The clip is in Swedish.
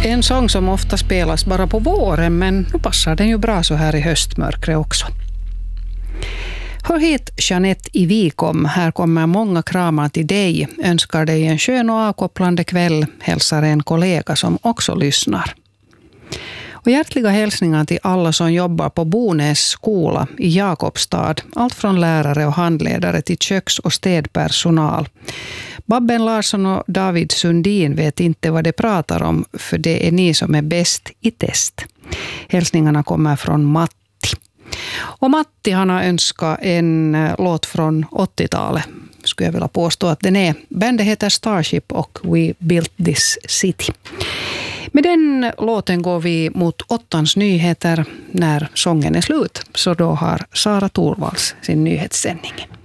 En sång som ofta spelas bara på våren, men nu passar den ju bra så här i höstmörkret också. Hör hit Jeanette i Vikom. Här kommer många kramar till dig. Önskar dig en skön och avkopplande kväll. Hälsar en kollega som också lyssnar. Och hjärtliga hälsningar till alla som jobbar på Bonäs skola i Jakobstad. Allt från lärare och handledare till köks- och städpersonal. Babben Larsson och David Sundin vet inte vad de pratar om, för det är ni som är bäst i test. Hälsningarna kommer från Matti. Och Matti han har önskat en låt från 80-talet. Skulle jag vilja påstå att den är. Bandet heter Starship och We Built This City. Med den låten går vi mot 8:ans nyheter när sången är slut. Så då har Sara Torvalds sin nyhetssändning.